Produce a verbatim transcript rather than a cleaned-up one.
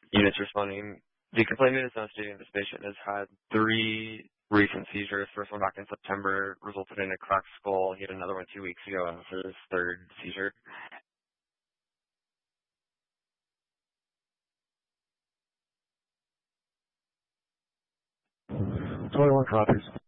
Units responding. The complainant is now stating this patient has had three recent seizures. First one back in September resulted in a cracked skull. He had another one two weeks ago, and this is his third seizure. twenty-one copies.